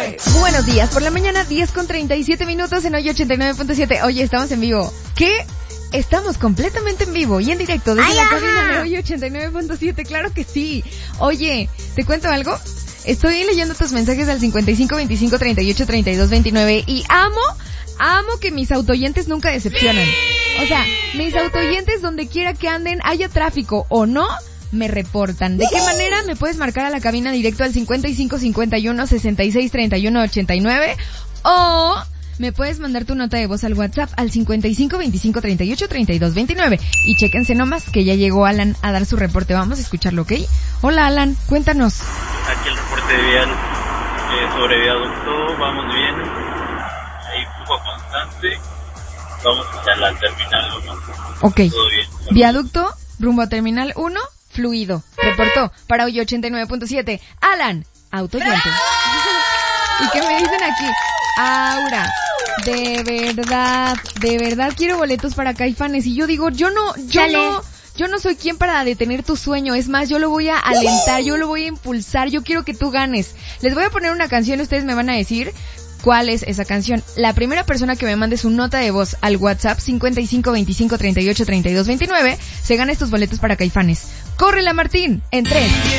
Buenos días, por la mañana 10:37 en hoy 89.7. Oye, estamos en vivo. ¿Qué? Estamos completamente en vivo y en directo desde la cabina de hoy 89.7, claro que sí. Oye, ¿te cuento algo? Estoy leyendo tus mensajes al 55 25 38 32 29 y amo que mis autoyentes nunca decepcionan. O sea, mis autoyentes donde quiera que anden, haya tráfico o no, me reportan. ¿De qué manera? Me puedes marcar a la cabina directo al 55 51 66 31 89 o me puedes mandar tu nota de voz al WhatsApp al 55 25 38 32 29. Y chéquense nomás que ya llegó Alan a dar su reporte. Vamos a escucharlo, ¿ok? Hola Alan, cuéntanos. Aquí el reporte de vial sobre viaducto, vamos bien. Hay flujo constante. Vamos hacia la terminal 1. Ok. Todo bien. Viaducto, rumbo a terminal 1, fluido. Reportó para hoy 89.7 Alan, autoyente. ¿Y qué me dicen aquí? Aura, de verdad quiero boletos para Caifanes. Y yo digo, yo no soy quien para detener tu sueño. Es más, yo lo voy a alentar, yo lo voy a impulsar. Yo quiero que tú ganes. Les voy a poner una canción, ustedes me van a decir cuál es esa canción. La primera persona que me mande su nota de voz al WhatsApp 55 25 38 32 29 se gana estos boletos para Caifanes. ¡Córrela, Martín! En 3